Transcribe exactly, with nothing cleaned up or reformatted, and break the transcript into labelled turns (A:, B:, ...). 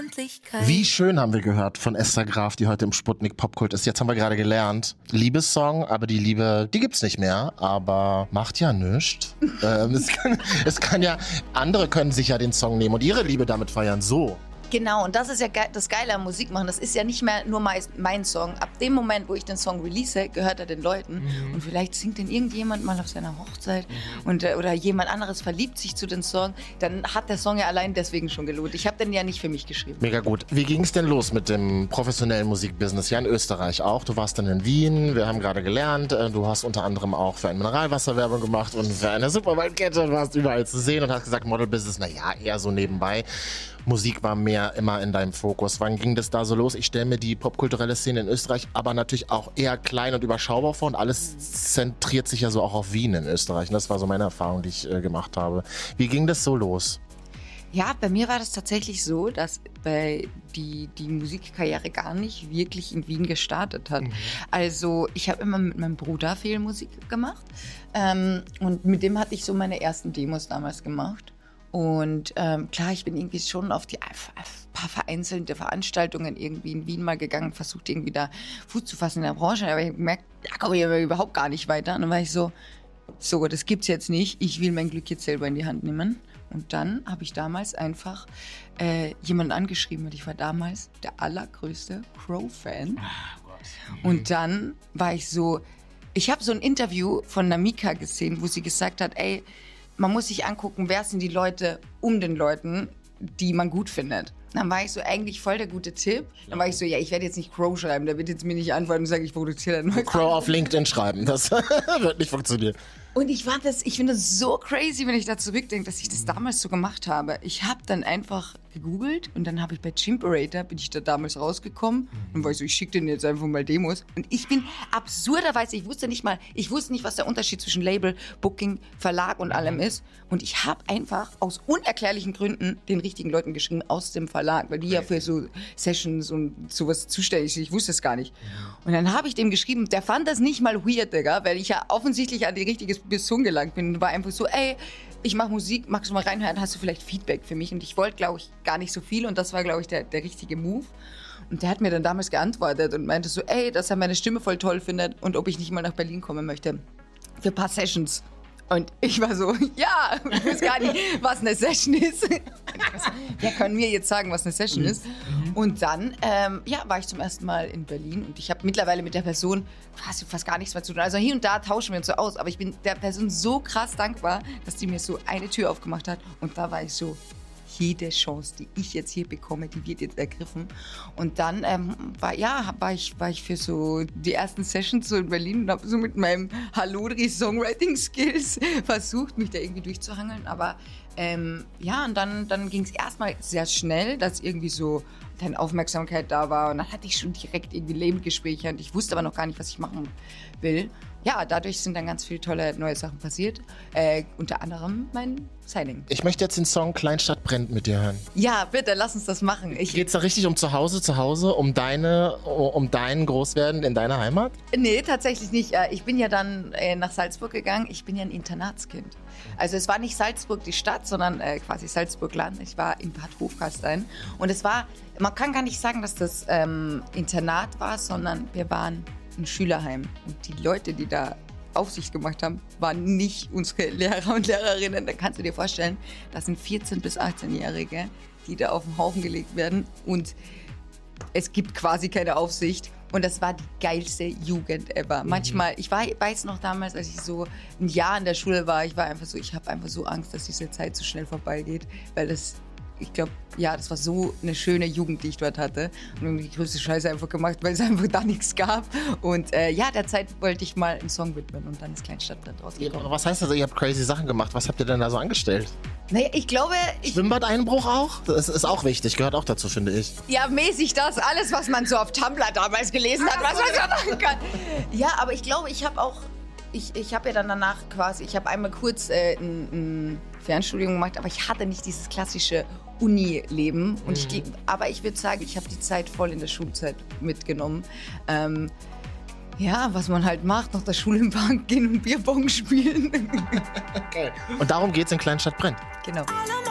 A: Unendlichkeit.
B: Wie schön haben wir gehört von Esther Graf, die heute im Sputnik Popkult ist. Jetzt haben wir gerade gelernt, Liebessong, aber die Liebe, die gibt's nicht mehr, aber macht ja nichts. ähm, es, kann, es kann ja, andere können sich ja den Song nehmen und ihre Liebe damit feiern, so.
C: Genau, und das ist ja ge- das Geile am Musikmachen. Das ist ja nicht mehr nur mein, mein Song. Ab dem Moment, wo ich den Song release, gehört er den Leuten. Mhm. Und vielleicht singt den irgendjemand mal auf seiner Hochzeit mhm. und, äh, oder jemand anderes verliebt sich zu dem Song. Dann hat der Song ja allein deswegen schon gelohnt. Ich habe den ja nicht für mich geschrieben.
B: Mega gut. Wie ging es denn los mit dem professionellen Musikbusiness? Ja, in Österreich auch. Du warst dann in Wien. Wir haben gerade gelernt. äh, Du hast unter anderem auch für ein Mineralwasser Werbung gemacht und für eine Supermarktkette. Du warst überall zu sehen und hast gesagt, Model-Business, naja, eher so nebenbei. Musik war mehr immer in deinem Fokus. Wann ging das da so los? Ich stelle mir die popkulturelle Szene in Österreich aber natürlich auch eher klein und überschaubar vor und alles zentriert sich ja so auch auf Wien in Österreich. Und das war so meine Erfahrung, die ich äh, gemacht habe. Wie ging das so los?
C: Ja, bei mir war das tatsächlich so, dass bei die, die Musikkarriere gar nicht wirklich in Wien gestartet hat. Mhm. Also ich habe immer mit meinem Bruder viel Musik gemacht ähm, und mit dem hatte ich so meine ersten Demos damals gemacht. Und ähm, klar, ich bin irgendwie schon auf die auf, auf paar vereinzelte Veranstaltungen irgendwie in Wien mal gegangen, versucht irgendwie da Fuß zu fassen in der Branche, aber ich habe gemerkt, da komme ich aber überhaupt gar nicht weiter. Und dann war ich so, so, das gibt's jetzt nicht, ich will mein Glück jetzt selber in die Hand nehmen. Und dann habe ich damals einfach äh, jemanden angeschrieben, und ich war damals der allergrößte Crow-Fan. Oh, und dann war ich so, ich habe so ein Interview von Namika gesehen, wo sie gesagt hat, ey, man muss sich angucken, wer sind die Leute um den Leuten, die man gut findet. Dann war ich so, eigentlich voll der gute Tipp. Dann war ich so, ja, ich werde jetzt nicht Crow schreiben, der wird jetzt mir nicht antworten und sagen, ich produziere dann.
B: Crow auf LinkedIn schreiben, das wird nicht funktionieren.
C: Und ich fand das, ich finde das so crazy, wenn ich da zurückdenke, dass ich das damals so gemacht habe. Ich habe dann einfach gegoogelt und dann habe ich bei Chimperator, bin ich da damals rausgekommen und war ich so, ich schicke denen jetzt einfach mal Demos. Und ich bin absurderweise, ich wusste nicht mal, ich wusste nicht, was der Unterschied zwischen Label, Booking, Verlag und allem ist. Und ich habe einfach aus unerklärlichen Gründen den richtigen Leuten geschrieben aus dem Verlag, weil die ja für so Sessions und sowas zuständig sind. Ich wusste es gar nicht. Und dann habe ich dem geschrieben, der fand das nicht mal weird, Digga, weil ich ja offensichtlich an die richtige Person gelangt bin und war einfach so, ey, ich mache Musik, magst du mal reinhören, hast du vielleicht Feedback für mich? Und ich wollte, glaube ich, gar nicht so viel und das war, glaube ich, der, der richtige Move. Und der hat mir dann damals geantwortet und meinte so, ey, dass er meine Stimme voll toll findet und ob ich nicht mal nach Berlin kommen möchte für ein paar Sessions. Und ich war so, ja, ich weiß gar nicht, was eine Session ist. Wer kann mir jetzt sagen, was eine Session ist? Und dann ähm, ja, war ich zum ersten Mal in Berlin und ich habe mittlerweile mit der Person fast, fast gar nichts mehr zu tun. Also hier und da tauschen wir uns so aus, aber ich bin der Person so krass dankbar, dass die mir so eine Tür aufgemacht hat. Und da war ich so, jede Chance, die ich jetzt hier bekomme, die wird jetzt ergriffen. Und dann ähm, war, ja, war, ich, war ich für so die ersten Sessions so in Berlin und habe so mit meinem Halodri-Songwriting-Skills versucht, mich da irgendwie durchzuhangeln. Aber ähm, ja, und dann, dann ging es erstmal sehr schnell, dass irgendwie so dann Aufmerksamkeit da war. Und dann hatte ich schon direkt irgendwie Labelgespräche und ich wusste aber noch gar nicht, was ich machen will. Ja, dadurch sind dann ganz viele tolle neue Sachen passiert. Äh, unter anderem mein Signing.
B: Ich möchte jetzt den Song Kleinstadt brennt mit dir hören.
C: Ja, bitte, lass uns das machen. Ich
B: Geht's da richtig um zu Hause, zu Hause, um deine, um dein Großwerden in deiner Heimat?
C: Nee, tatsächlich nicht. Ich bin ja dann nach Salzburg gegangen. Ich bin ja ein Internatskind. Also es war nicht Salzburg die Stadt, sondern äh, quasi Salzburg-Land. Ich war in Bad Hofgastein. Und es war, man kann gar nicht sagen, dass das ähm, Internat war, sondern wir waren ein Schülerheim. Und die Leute, die da Aufsicht gemacht haben, waren nicht unsere Lehrer und Lehrerinnen. Da kannst du dir vorstellen, das sind vierzehn- bis achtzehnjährige, die da auf den Haufen gelegt werden. Und es gibt quasi keine Aufsicht. Und das war die geilste Jugend ever. Mhm. Manchmal, ich war, weiß noch damals, als ich so ein Jahr in der Schule war, ich war einfach so, ich habe einfach so Angst, dass diese Zeit so schnell vorbeigeht, weil das, ich glaube, ja, das war so eine schöne Jugend, die ich dort hatte. Und irgendwie die größte Scheiße einfach gemacht, weil es einfach da nichts gab. Und äh, ja, der Zeit wollte ich mal einen Song widmen und dann ist Kleinstadtbrennt rausgekommen.
B: Ja, was heißt das? Ihr habt crazy Sachen gemacht. Was habt ihr denn da so angestellt?
C: Naja, ich glaube... Ich,
B: Schwimmbadeinbruch auch? Das ist auch wichtig, gehört auch dazu, finde ich.
C: Ja, mäßig das, alles, was man so auf Tumblr damals gelesen hat, was man so machen kann. Ja, aber ich glaube, ich habe auch... Ich, ich habe ja dann danach quasi... Ich habe einmal kurz äh, ein, ein Fernstudium gemacht, aber ich hatte nicht dieses klassische Uni-Leben. Und ich, mhm. Aber ich würde sagen, ich habe die Zeit voll in der Schulzeit mitgenommen. Ähm, ja, was man halt macht, nach der Schule im Park gehen und Bierbong spielen.
B: Okay. Und darum geht's in Kleinstadt brennt.
C: Genau.